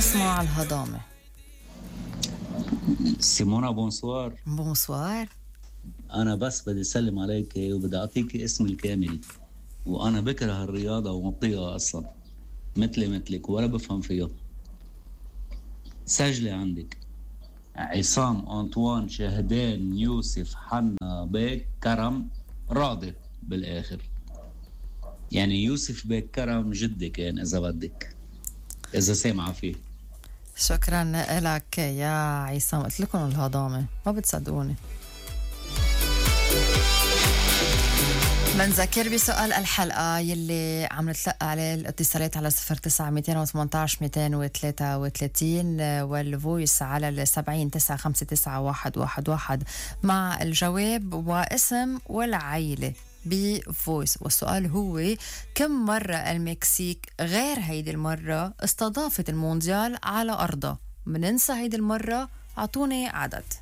نسمع على الهضامة. سيمونا بونسوار. بونسوار. أنا بس بدي أسلم عليك وبدي أعطيك اسمي الكامل، وأنا بكره الرياضة وما بطيقها أصلا، مثلك ولا بفهم فيها. سجلي عندك: عصام أنطوان شهدان يوسف حنا بيك كرم راضي بالآخر، يعني يوسف بيك كرم جدك، يعني إذا بدك، إذا سامعة فيه. شكرا لك يا عصام. قلت لكم الهضامة ما بتصدقوني. بنذكر بسؤال الحلقة يلي عم نتلقى عليه الاتصالات على 09-218-233 والفويس على 70-959-111 مع الجواب واسم والعائلة بفويس. والسؤال هو: كم مرة المكسيك غير هيدي المرة استضافت المونديال على أرضها؟ مننسى هيدي المرة، أعطوني عدد.